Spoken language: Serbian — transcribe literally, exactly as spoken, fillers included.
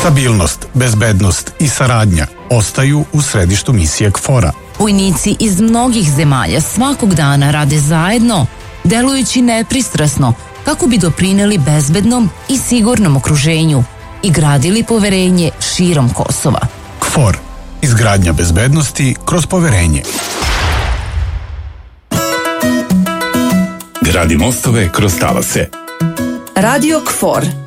Stabilnost, bezbednost i saradnja ostaju u središtu misije KFOR-a. Vojnici iz mnogih zemalja svakog dana rade zajedno, delujući nepristrasno kako bi doprineli bezbednom i sigurnom okruženju i gradili poverenje širom Kosova. KFOR. Izgradnja bezbednosti kroz poverenje. Gradi mostove kroz talase. Radio KFOR.